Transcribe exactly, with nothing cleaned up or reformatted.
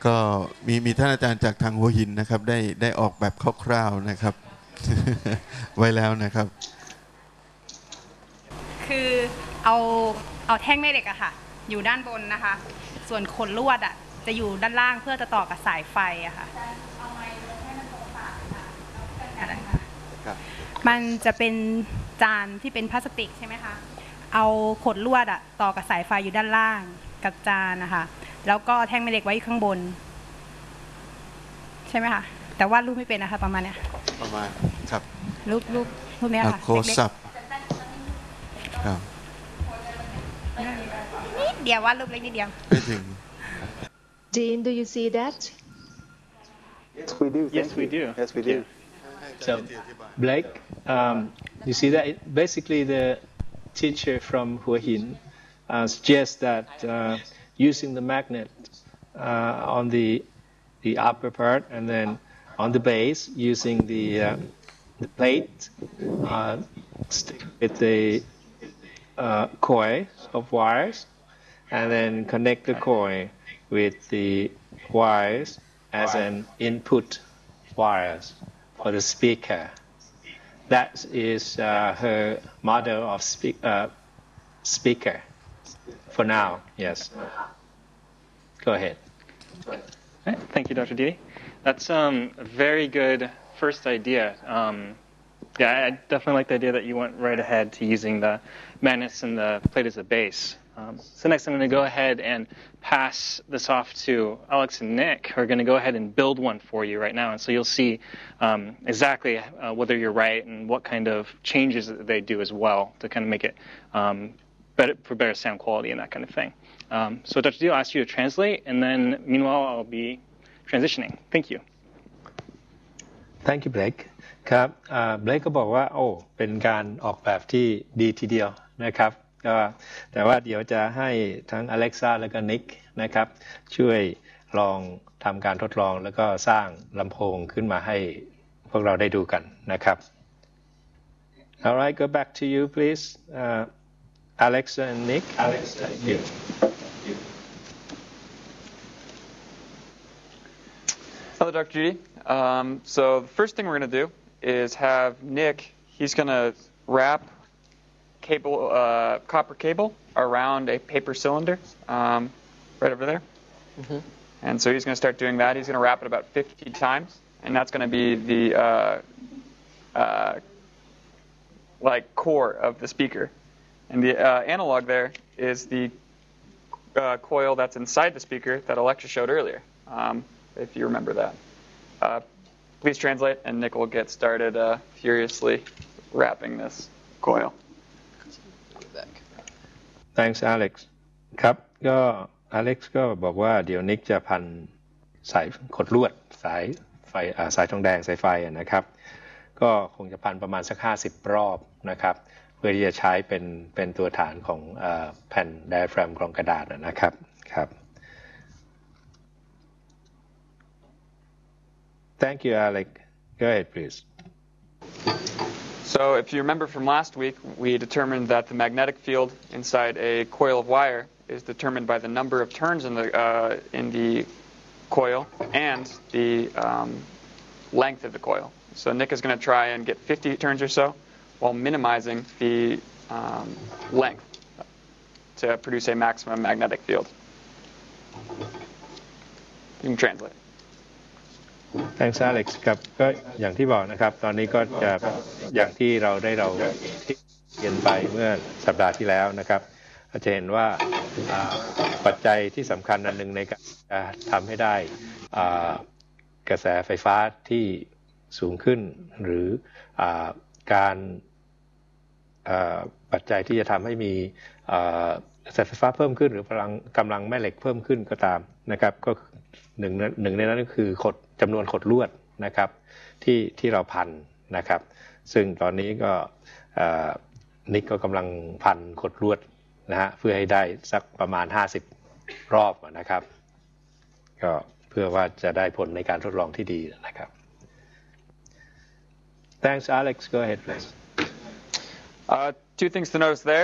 ก็มีมีท่านอาจารย์จากทางหัวหินนะครับได้ได้ออกแบบคร่าวๆนะครับ ไว้แล้วนะครับคือเอาเอาแท่งแม่เหล็กอะค่ะอยู่ด้านบนนะคะส่วนขนลวดอะจะอยู่ด้านล่างเพื่อจะต่อกับสายไฟอะค่ะมันจะเป็นจานที่เป็นพลาสติกใช่ไหมคะเอาขนลวดอะต่อกับสายไฟอยู่ด้านล่างกับจานนะคะแล้วก็แท่งแม่เหล็กไว้ข้างบนใช่ไหมคะแต่ว่ารูปไม่เป็นนะคะประมาณเนี้ยประมาณครับรูปรูปรูปเนี้ยค่ะโคสับครับนิดเดียวว่ารูปเล็กนิดเดียวไม่ถึง Dean, do you see that? Yes, we do. Yes, we do. Yes, we do. So, Blake, um, you see that it, basically the teacher from Hua Hin uh, suggests that uh, using the magnet uh, on the the upper part and then on the base using the uh, the plate uh, stick with the uh, coil of wires and then connect the coil with the wires as an input wires for the speaker. That is uh, her model of speak, uh, speaker for now. Yes. Go ahead. Right. Thank you, Doctor Didi. That's um, a very good first idea. Um, yeah, I definitely like the idea that you went right ahead to using the magnets and the plate as a base. Um, so next I'm going to go ahead and pass this off to Alex and Nick, who are going to go ahead and build one for you right now. And so you'll see um, exactly uh, whether you're right and what kind of changes that they do as well to kind of make it um, better for better sound quality and that kind of thing. Um, so Doctor Dio, I'll ask you to translate, and then meanwhile I'll be transitioning. Thank you. Thank you, Blake. ครับเบลกก็บอกว่าโอ้เป็นการออกแบบที่ดีทีเดียวนะครับก็แต่ว่าเดี๋ยวจะให้ทั้ง Alexa แล้วก็ Nick นะครับช่วยลองทำการทดลองแล้วก็สร้างลำโพงขึ้นมาให้พวกเราได้ดูกันนะครับ Alright, go back to you, please. Uh, Alexa and Nick. Alexa and Nick. Hello, Doctor Judy. Um, so the first thing we're going to do is have Nick, he's going to wrap cable, uh, copper cable around a paper cylinder um, right over there. Mm-hmm. And so he's going to start doing that. He's going to wrap it about fifty times. And that's going to be the uh, uh, like core of the speaker. And the uh, analog there is the uh, coil that's inside the speaker that Alexa showed earlier. Um, if you remember that. Uh, please translate, and Nick will get started uh, furiously wrapping this coil. Thanks, Alex. ครับก็ Alex ก็บอกว่าเดี๋ยว Nick จะพันสายขดลวดสายไฟสายทองแดงสายไฟนะครับก็คงจะพันประมาณสักห้าสิบรอบนะครับเพื่อที่จะใช้เป็นเป็นตัวฐานของแผ่นไดอะแฟรมกรองกระดาษนะครับครับThank you, Alec. Go ahead, please. So if you remember from last week, we determined that the magnetic field inside a coil of wire is determined by the number of turns in the uh, in the coil and the um, length of the coil. So Nick is going to try and get fifty turns or so while minimizing the um, length to produce a maximum magnetic field. You can translate. Thanks, Alex. ครับก็อย่างที่บอกนะครับตอนนี้ก็จะอย่างที่เราได้เราเรียนไปเมื่อสัปดาห์ที่แล้วนะครับจะเห็นว่าปัจจัยที่สำคัญอันหนึ่งในการทำให้ได้กระแสไฟฟ้าที่สูงขึ้นหรือการปัจจัยที่จะทำให้มีกระแสไฟฟ้าเพิ่มขึ้นหรือพลังกำลังแม่เหล็กเพิ่มขึ้นก็ตามนะครับก็หนึ่งหนึ่งในนั้นก็คือขดจำนวนขดลวดนะครับที่ที่เราพันนะครับซึ่งตอนนี้ก็นิกก็กำลังพันขดลวดนะฮะเพื่อให้ได้สักประมาณห้าสิบรอบนะครับก็เพื่อว่าจะได้ผลในการทดลองที่ดีนะครับ Thanks, Alex. Go ahead, please. Uh, two things to notice there.